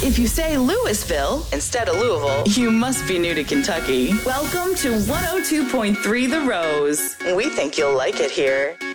If you say Louisville instead of Louisville, you must be new to Kentucky. Welcome to 102.3 The Rose. We think you'll like it here.